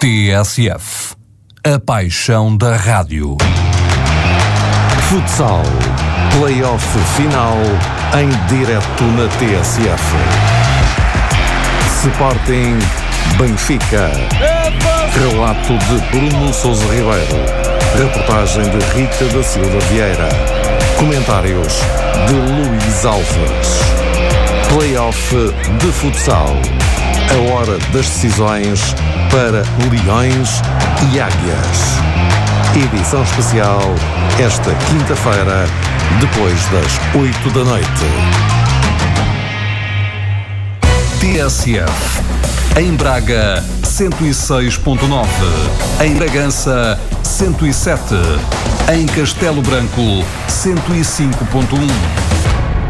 TSF, a paixão da rádio. Futsal, play-off final em direto na TSF. Sporting, Benfica. Relato de Bruno Sousa Ribeiro. Reportagem de Rita da Silva Vieira. Comentários de Luís Alves. Play-off de futsal. A hora das decisões para Leões e Águias. Edição especial esta quinta-feira, depois das 8 da noite. TSF. Em Braga, 106.9. Em Bragança, 107. Em Castelo Branco, 105.1.